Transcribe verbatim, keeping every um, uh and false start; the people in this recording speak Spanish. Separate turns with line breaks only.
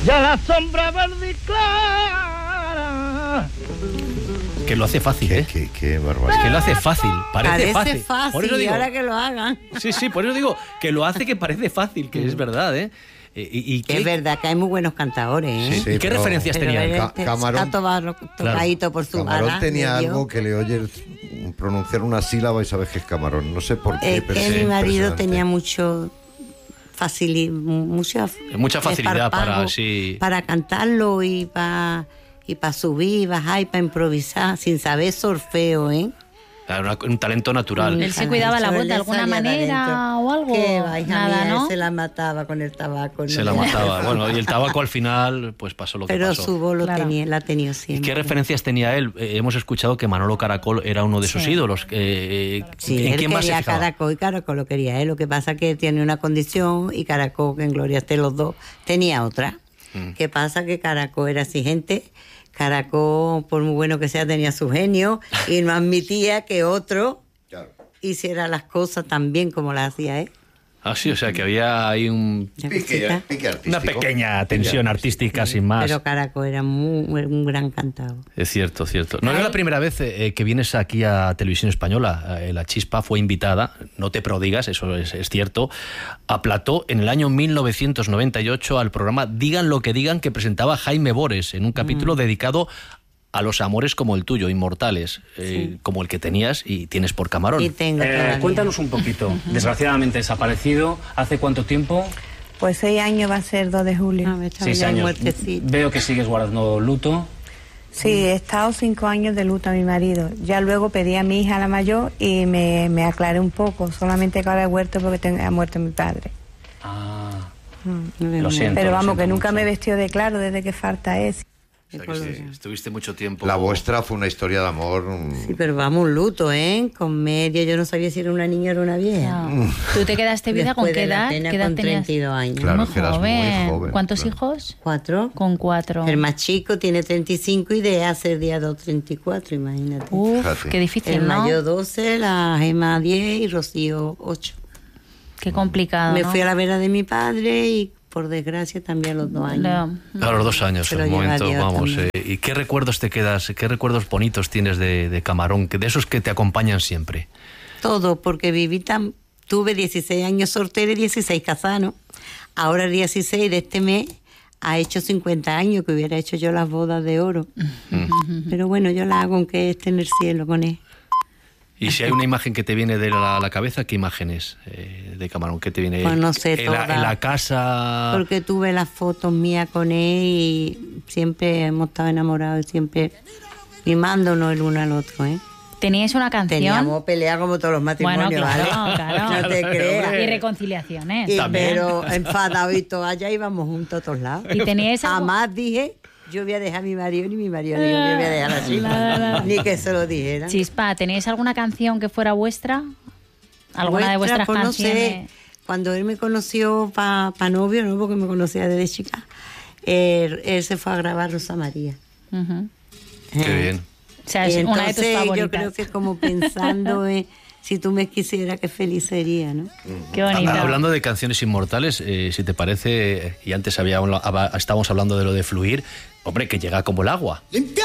Ya la sombra verde y clara.
Que lo hace fácil, ¿eh?
Qué, qué barbaridad.
Es que lo hace fácil, parece,
Parece
fácil.
fácil,
Por eso digo,
ahora que lo hagan.
Sí, sí, por eso digo que lo hace que parece fácil, que es verdad, ¿eh? Y, y
que es verdad que hay muy buenos cantadores, ¿eh?
Sí, ¿y qué
pero-
referencias
Pero
tenía él?
él
Ca- Camarón-
está todo tocadito por su
Camarón
bala,
tenía
medio.
algo que le oyes pronunciar una sílaba y sabes que es Camarón. No sé por qué,
Es
pero
que
es
mi marido
impresionante.
tenía mucho facilidad, mucha,
Mucha facilidad para,
desparpajo
sí.
para cantarlo y para y para subir y bajar y para improvisar sin saber solfeo, ¿eh?
Era una- un talento natural.
Él se cuidaba la
Eso
voz
le
de alguna
salía
manera
adentro.
o algo.
Qué va, hija
Nada,
mía,
¿no?
él se la mataba con el tabaco.
Se
¿no?
la mataba. Bueno, y el tabaco al final, pues pasó lo que
Pero
pasó.
su voz lo
Claro.
tenía, la ha tenido
¿Y
siempre.
qué referencias tenía él? Eh, hemos escuchado que Manolo Caracol era uno de sus
Sí.
ídolos. Eh,
Sí,
¿En
él
quién más se
quería
fijaba?
Caracol y Caracol lo quería él. Lo que pasa es que tiene una condición y Caracol, que en gloria esté los dos, tenía otra.
Mm.
¿Qué pasa? Que Caracol era exigente. Caracol, por muy bueno que sea, tenía su genio y no admitía que otro
Claro.
hiciera las cosas tan bien como las hacía él.
Ah, sí, o sea que había ahí un,
Una
Pique,
cosita.
pique artístico.
una pequeña tensión
Pique
artística sin más.
Pero Caracol era muy, un gran cantador.
Es cierto, cierto. No es la primera vez eh, que vienes aquí a Televisión Española. Eh, la Chispa fue invitada, no te prodigas, eso es, es cierto, a plató en el año mil novecientos noventa y ocho al programa Digan lo que digan, que presentaba Jaime Bores en un capítulo
Mm.
dedicado a los amores como el tuyo, inmortales, eh, como el que tenías y tienes por Camarón.
Y tengo
Eh,
todavía.
cuéntanos un poquito. Desgraciadamente desaparecido. ¿Hace cuánto tiempo?
Pues seis años va a ser dos de julio.
Ah, me estaba
Seis
ya
años.
muertecito.
Veo que sigues guardando luto.
Sí, he estado cinco años de luto a mi marido. Ya luego pedí a mi hija, la mayor, y me, me aclaré un poco. Solamente que ahora he vuelto porque ten- ha muerto mi padre.
Ah,
Mm.
lo siento.
Pero
lo
vamos,
siento
que nunca
mucho.
me he vestido de claro desde que falta es.
O sea que sí, estuviste mucho tiempo.
La vuestra fue una historia de amor. mm,
Sí, pero vamos, un luto, ¿eh? Con medio, yo no sabía si era una niña o era una vieja.
No. ¿Tú te quedaste viuda con
Después
qué
de la
edad?
pena,
¿Qué edad
con
tenías?
treinta y dos años.
Claro,
Muy
que eras muy
joven.
joven,
¿Cuántos
claro.
hijos?
¿Cuatro?
Con cuatro.
El más chico tiene treinta y cinco y de hace día dos, treinta y cuatro, imagínate.
Uf,
Fíjate.
qué difícil,
El
¿no?
mayor doce, la Gema diez y Rocío ocho.
Qué complicado,
Me
¿no?
fui a la vera de mi padre y por desgracia también a los dos años.
Lo-
A los dos años,
Se
en
lo
el
lleva
momento,
Dios
vamos.
también.
eh, ¿Y qué recuerdos te quedas, qué recuerdos bonitos tienes de, de Camarón, que de esos que te acompañan siempre?
Todo, porque viví tan... Tuve dieciséis años soltera y dieciséis casados, ¿no? Ahora el dieciséis de este mes ha hecho cincuenta años que hubiera hecho yo las bodas de oro. Pero bueno, yo la hago aunque esté en el cielo con él.
Y si hay una imagen que te viene de la, la cabeza, ¿qué imagen es eh, de Camarón? ¿Qué te viene?
Pues no sé,
en la,
todas.
en la casa.
Porque tuve las fotos mías con él y siempre hemos estado enamorados y siempre mimándonos el uno al otro, ¿eh?
¿Teníais una canción?
Teníamos pelea como todos los
Bueno,
matrimonios,
claro,
¿vale?
claro.
No te creas.
Y reconciliaciones.
Y,
También.
pero enfadados y todo, allá íbamos juntos a todos lados.
¿Y teníais algo?
Jamás dije, yo voy a dejar a mi marido, ni mi marido dijo, yo voy a dejar a la chica. Ni que se lo dijera.
Chispa, ¿tenéis alguna canción que fuera vuestra? ¿Alguna de
Vuestra,
vuestras
pues, no
canciones?
sé, cuando él me conoció para pa novio, ¿no? Porque me conocía desde chica, él, él se fue a grabar Rosa María.
Ujú.
Qué bien.
O sea, es
Y
una de tus
entonces
favoritas.
yo creo que como pensando en si tú me quisieras, qué feliz sería, ¿no?
Qué bonito.
Ah, Hablando de canciones inmortales, eh, si te parece, y antes había, estábamos hablando de lo de fluir, hombre, que llega como el agua.
Limpia